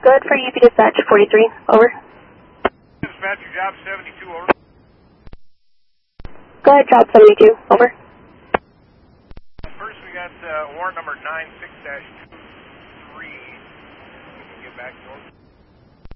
Good for UP Dispatch 43, over. Dispatch, your job 72, over. Go ahead, job 72, over. First, we got warrant number 96-23. We can get back to them.